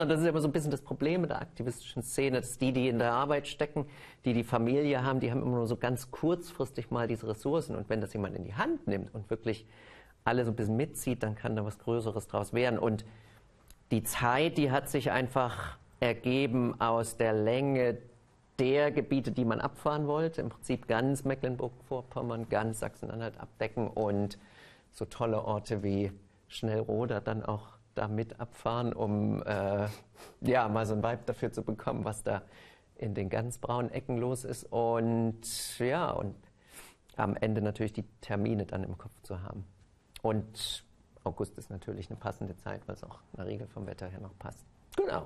Und das ist immer so ein bisschen das Problem mit der aktivistischen Szene, dass die in der Arbeit stecken, die Familie haben, die haben immer nur so ganz kurzfristig mal diese Ressourcen. Und wenn das jemand in die Hand nimmt und wirklich alle so ein bisschen mitzieht, dann kann da was Größeres draus werden. Und die Zeit, die hat sich einfach ergeben aus der Länge der Gebiete, die man abfahren wollte. Im Prinzip ganz Mecklenburg-Vorpommern, ganz Sachsen-Anhalt abdecken und so tolle Orte wie Schnellroda dann auch da mit abfahren, um ja, mal so ein Vibe dafür zu bekommen, was da in den ganz braunen Ecken los ist. Und ja, und am Ende natürlich die Termine dann im Kopf zu haben. Und August ist natürlich eine passende Zeit, weil es auch in der Regel vom Wetter her noch passt. Genau.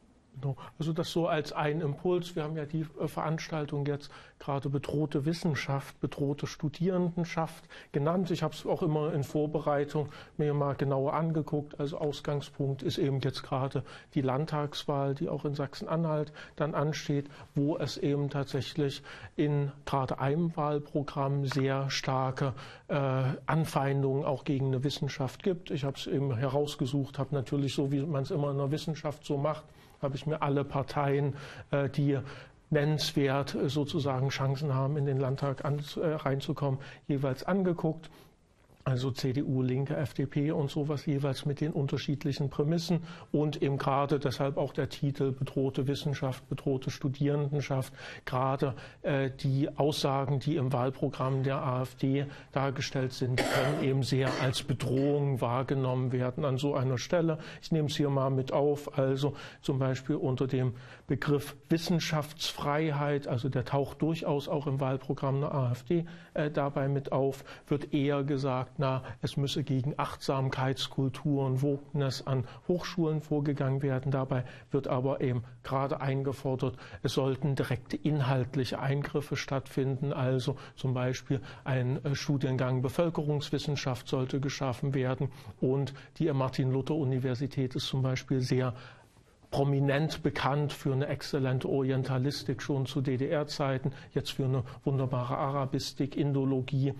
Also das so als ein Impuls. Wir haben ja die Veranstaltung jetzt gerade bedrohte Wissenschaft, bedrohte Studierendenschaft genannt. Ich habe es auch immer in Vorbereitung mir mal genauer angeguckt. Also Ausgangspunkt ist eben jetzt gerade die Landtagswahl, die auch in Sachsen-Anhalt dann ansteht, wo es eben tatsächlich in gerade einem Wahlprogramm sehr starke Anfeindungen auch gegen eine Wissenschaft gibt. Ich habe es eben herausgesucht, habe natürlich so, wie man es immer in der Wissenschaft so macht, habe ich mir alle Parteien, die nennenswert sozusagen Chancen haben, in den Landtag reinzukommen, jeweils angeguckt. Also CDU, Linke, FDP und sowas jeweils mit den unterschiedlichen Prämissen und eben gerade deshalb auch der Titel bedrohte Wissenschaft, bedrohte Studierendenschaft. Gerade die Aussagen, die im Wahlprogramm der AfD dargestellt sind, können eben sehr als Bedrohung wahrgenommen werden an so einer Stelle. Ich nehme es hier mal mit auf, also zum Beispiel unter dem Begriff Wissenschaftsfreiheit, also der taucht durchaus auch im Wahlprogramm der AfD dabei mit auf, wird eher gesagt, es müsse gegen Achtsamkeitskultur und Wokeness an Hochschulen vorgegangen werden. Dabei wird aber eben gerade eingefordert, es sollten direkte inhaltliche Eingriffe stattfinden. Also zum Beispiel ein Studiengang Bevölkerungswissenschaft sollte geschaffen werden. Und die Martin-Luther-Universität ist zum Beispiel sehr prominent bekannt für eine exzellente Orientalistik schon zu DDR-Zeiten, jetzt für eine wunderbare Arabistik, Indologie,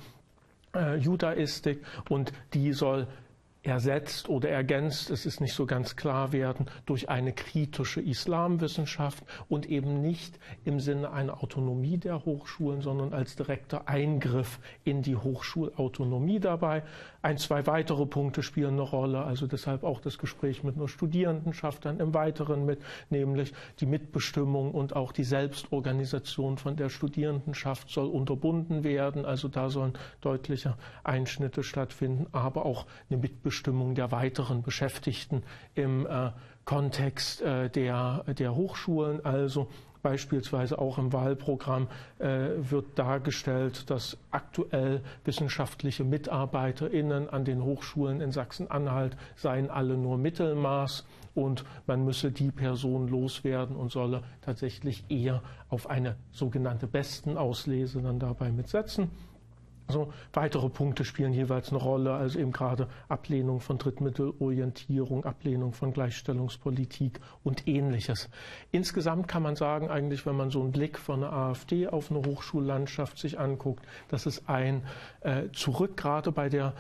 Judaistik, und die soll ersetzt oder ergänzt, es ist nicht so ganz klar werden, durch eine kritische Islamwissenschaft und eben nicht im Sinne einer Autonomie der Hochschulen, sondern als direkter Eingriff in die Hochschulautonomie dabei. Ein, zwei weitere Punkte spielen eine Rolle, also deshalb auch das Gespräch mit einer Studierendenschaft dann im Weiteren mit, nämlich die Mitbestimmung und auch die Selbstorganisation von der Studierendenschaft soll unterbunden werden, also da sollen deutliche Einschnitte stattfinden, aber auch eine Mitbestimmung der weiteren Beschäftigten im Kontext der Hochschulen. Also beispielsweise auch im Wahlprogramm wird dargestellt, dass aktuell wissenschaftliche MitarbeiterInnen an den Hochschulen in Sachsen-Anhalt seien alle nur Mittelmaß und man müsse die Person loswerden und solle tatsächlich eher auf eine sogenannte Bestenauslese dann dabei mitsetzen. So, weitere Punkte spielen jeweils eine Rolle, also eben gerade Ablehnung von Drittmittelorientierung, Ablehnung von Gleichstellungspolitik und Ähnliches. Insgesamt kann man sagen, eigentlich, wenn man so einen Blick von der AfD auf eine Hochschullandschaft sich anguckt, dass es ein Zurück gerade bei der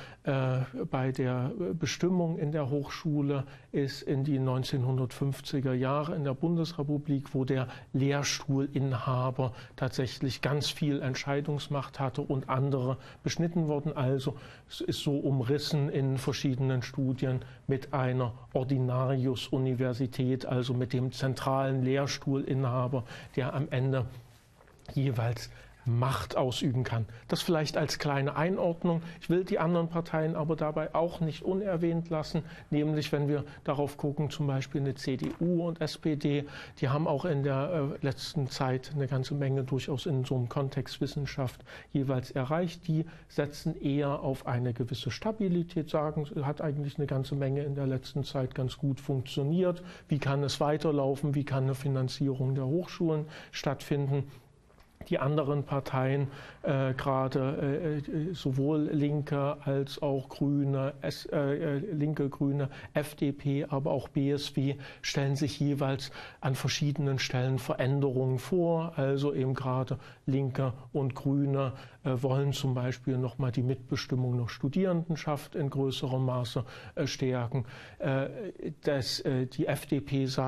Bestimmung in der Hochschule ist in die 1950er Jahre in der Bundesrepublik, wo der Lehrstuhlinhaber tatsächlich ganz viel Entscheidungsmacht hatte und andere beschnitten worden. Also es ist so umrissen in verschiedenen Studien mit einer Ordinarius-Universität, also mit dem zentralen Lehrstuhlinhaber, der am Ende jeweils Macht ausüben kann. Das vielleicht als kleine Einordnung. Ich will die anderen Parteien aber dabei auch nicht unerwähnt lassen, nämlich wenn wir darauf gucken, zum Beispiel eine CDU und SPD, die haben auch in der letzten Zeit eine ganze Menge durchaus in so einem Kontext Wissenschaft jeweils erreicht. Die setzen eher auf eine gewisse Stabilität, sagen, hat eigentlich eine ganze Menge in der letzten Zeit ganz gut funktioniert. Wie kann es weiterlaufen? Wie kann eine Finanzierung der Hochschulen stattfinden? Die anderen Parteien, gerade sowohl Linke als auch Grüne, Linke, Grüne, FDP, aber auch BSW, stellen sich jeweils an verschiedenen Stellen Veränderungen vor. Also eben gerade Linke und Grüne wollen zum Beispiel nochmal die Mitbestimmung der Studierendenschaft in größerem Maße stärken. Die FDP sagt,